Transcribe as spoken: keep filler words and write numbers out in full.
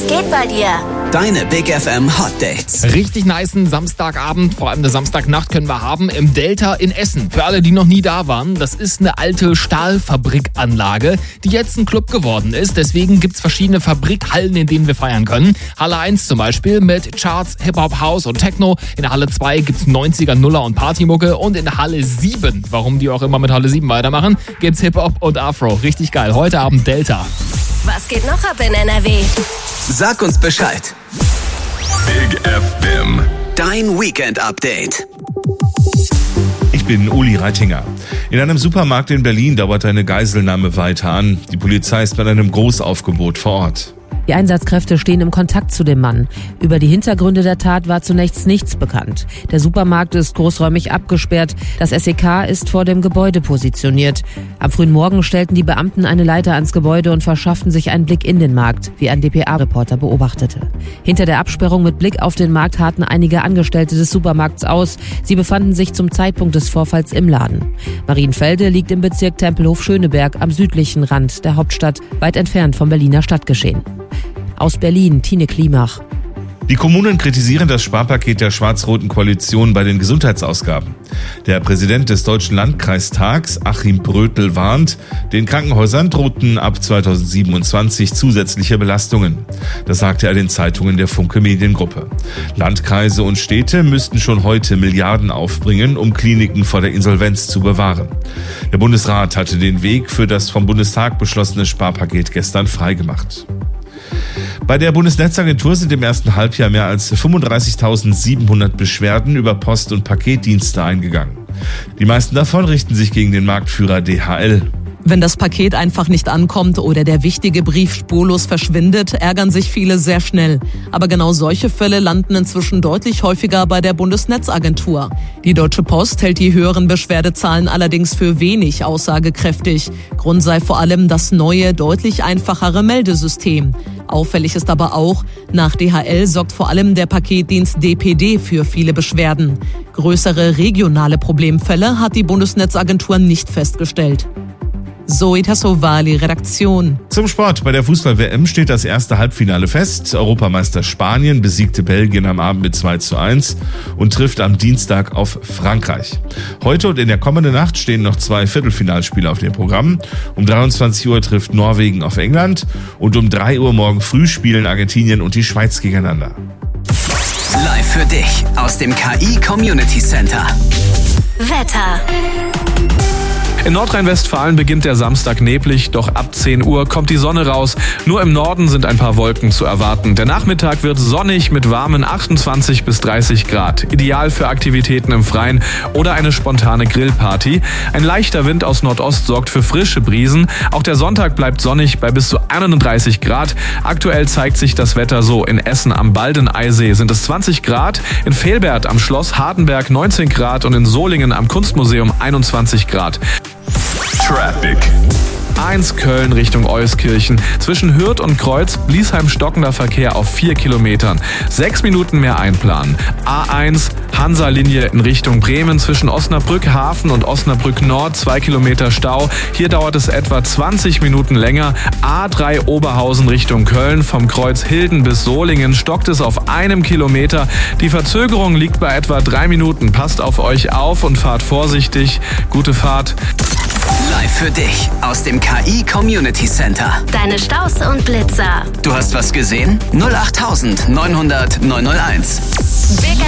Was geht bei dir? Deine Big F M Hot Dates. Richtig nicen Samstagabend, vor allem eine Samstagnacht können wir haben im Delta in Essen. Für alle, die noch nie da waren, das ist eine alte Stahlfabrikanlage, die jetzt ein Club geworden ist. Deswegen gibt's verschiedene Fabrikhallen, in denen wir feiern können. Halle eins zum Beispiel mit Charts, Hip-Hop, House und Techno. In der Halle zwei gibt's neunziger, Nuller und Partymucke. Und in der Halle sieben, warum die auch immer mit Halle sieben weitermachen, gibt's Hip-Hop und Afro. Richtig geil. Heute Abend Delta. Was geht noch ab in N R W? Sag uns Bescheid. Big F M. Dein Weekend-Update. Ich bin Uli Reitinger. In einem Supermarkt in Berlin dauert eine Geiselnahme weiter an. Die Polizei ist mit einem Großaufgebot vor Ort. Die Einsatzkräfte stehen im Kontakt zu dem Mann. Über die Hintergründe der Tat war zunächst nichts bekannt. Der Supermarkt ist großräumig abgesperrt. Das S E K ist vor dem Gebäude positioniert. Am frühen Morgen stellten die Beamten eine Leiter ans Gebäude und verschafften sich einen Blick in den Markt, wie ein D P A-Reporter beobachtete. Hinter der Absperrung mit Blick auf den Markt harrten einige Angestellte des Supermarkts aus. Sie befanden sich zum Zeitpunkt des Vorfalls im Laden. Marienfelde liegt im Bezirk Tempelhof-Schöneberg am südlichen Rand der Hauptstadt, weit entfernt vom Berliner Stadtgeschehen. Aus Berlin, Tine Klimach. Die Kommunen kritisieren das Sparpaket der schwarz-roten Koalition bei den Gesundheitsausgaben. Der Präsident des Deutschen Landkreistags, Achim Brötel, warnt, den Krankenhäusern drohten ab zweitausendsiebenundzwanzig zusätzliche Belastungen. Das sagte er den Zeitungen der Funke Mediengruppe. Landkreise und Städte müssten schon heute Milliarden aufbringen, um Kliniken vor der Insolvenz zu bewahren. Der Bundesrat hatte den Weg für das vom Bundestag beschlossene Sparpaket gestern freigemacht. Bei der Bundesnetzagentur sind im ersten Halbjahr mehr als fünfunddreißigtausendsiebenhundert Beschwerden über Post- und Paketdienste eingegangen. Die meisten davon richten sich gegen den Marktführer D H L. Wenn das Paket einfach nicht ankommt oder der wichtige Brief spurlos verschwindet, ärgern sich viele sehr schnell. Aber genau solche Fälle landen inzwischen deutlich häufiger bei der Bundesnetzagentur. Die Deutsche Post hält die höheren Beschwerdezahlen allerdings für wenig aussagekräftig. Grund sei vor allem das neue, deutlich einfachere Meldesystem. Auffällig ist aber auch, nach D H L sorgt vor allem der Paketdienst D P D für viele Beschwerden. Größere regionale Problemfälle hat die Bundesnetzagentur nicht festgestellt. Zoe Tassovali, Redaktion. Zum Sport. Bei der Fußball-W M steht das erste Halbfinale fest. Europameister Spanien besiegte Belgien am Abend mit zwei zu eins und trifft am Dienstag auf Frankreich. Heute und in der kommenden Nacht stehen noch zwei Viertelfinalspiele auf dem Programm. Um dreiundzwanzig Uhr trifft Norwegen auf England und um drei Uhr morgen früh spielen Argentinien und die Schweiz gegeneinander. Live für dich aus dem K I Community Center. Wetter. In Nordrhein-Westfalen beginnt der Samstag neblig, doch ab zehn Uhr kommt die Sonne raus. Nur im Norden sind ein paar Wolken zu erwarten. Der Nachmittag wird sonnig mit warmen achtundzwanzig bis dreißig Grad. Ideal für Aktivitäten im Freien oder eine spontane Grillparty. Ein leichter Wind aus Nordost sorgt für frische Brisen. Auch der Sonntag bleibt sonnig bei bis zu einunddreißig Grad. Aktuell zeigt sich das Wetter so. In Essen am Baldeneysee sind es zwanzig Grad, in Velbert am Schloss Hardenberg neunzehn Grad und in Solingen am Kunstmuseum einundzwanzig Grad. Traffic. A eins Köln Richtung Euskirchen. Zwischen Hürth und Kreuz Bliesheim stockender Verkehr auf vier Kilometern. Sechs Minuten mehr einplanen. A eins Hansa-Linie in Richtung Bremen zwischen Osnabrück Hafen und Osnabrück Nord. Zwei Kilometer Stau. Hier dauert es etwa zwanzig Minuten länger. A drei Oberhausen Richtung Köln. Vom Kreuz Hilden bis Solingen stockt es auf einem Kilometer. Die Verzögerung liegt bei etwa drei Minuten. Passt auf euch auf und fahrt vorsichtig. Gute Fahrt. Live für dich aus dem K I Community Center. Deine Staus und Blitzer. Du hast was gesehen? null acht neunhundert neunhunderteins. Big